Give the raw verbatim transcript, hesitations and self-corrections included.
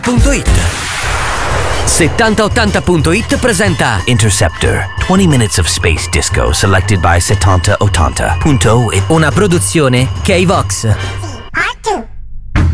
Punto it. settanta ottanta punto it presenta Interceptor, twenty minutes of space disco selected by settanta ottanta punto it. Una produzione K-Vox.